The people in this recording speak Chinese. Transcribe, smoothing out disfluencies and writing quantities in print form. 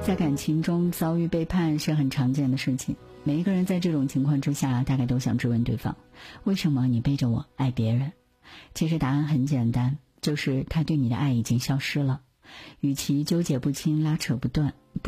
在感情中遭遇背叛是很常见的事情，每一个人在这种情况之下大概都想质问对方，为什么你背着我爱别人？其实答案很简单，就是他对你的爱已经消失了。与其纠结不清拉扯不断，